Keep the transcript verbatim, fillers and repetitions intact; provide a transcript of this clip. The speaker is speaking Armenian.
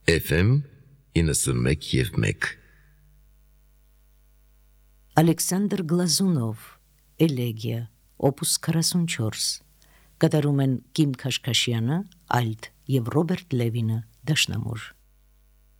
Էֆ Էմ իննսունմեկ և մեկ Ալեքսանդր Գլազունով, Էլեգիա, օպուս քառասունչորս, կատարում են Կիմ Քաշքաշյանը, ալտ և Ռոբերտ Լևինը, դաշնամուր։